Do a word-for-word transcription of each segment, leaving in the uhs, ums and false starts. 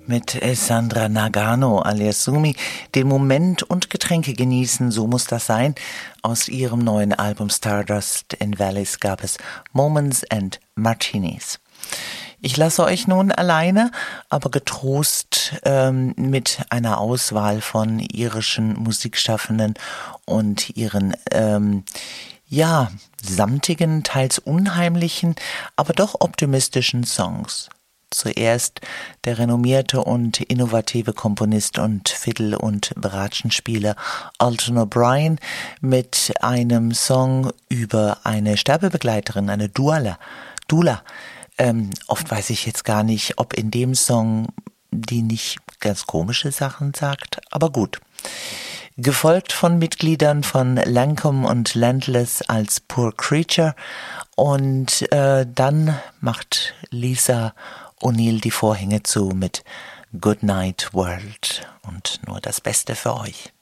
Mit Sandra Nagano alias Sumi den Moment und Getränke genießen, so muss das sein. Aus ihrem neuen Album Stardust in Valleys gab es Moments and Martinis. Ich lasse euch nun alleine, aber getrost ähm, mit einer Auswahl von irischen Musikschaffenden und ihren ähm, ja samtigen, teils unheimlichen, aber doch optimistischen Songs. Zuerst der renommierte und innovative Komponist und Fiddle- und Bratschenspieler Alton O'Brien mit einem Song über eine Sterbebegleiterin, eine Doula. Doula. Ähm, oft weiß ich jetzt gar nicht, ob in dem Song die nicht ganz komische Sachen sagt, aber gut. Gefolgt von Mitgliedern von Lancome und Landless als Poor Creature und äh, dann macht Lisa O'Neill die Vorhänge zu mit Good Night World und nur das Beste für euch.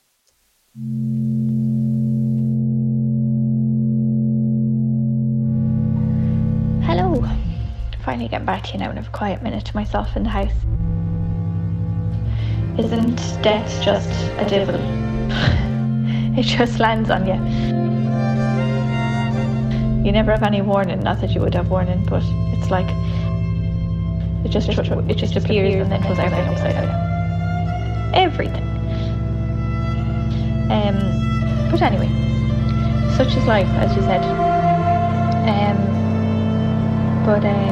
Hello. Finally getting back to you now and have a quiet minute to myself in the house. Isn't death just a devil? It just lands on you. You never have any warning, not that you would have warning, but it's like It just it just appears and then goes out and upside down. Everything. Um, but anyway, such is life, as you said. Um, but uh,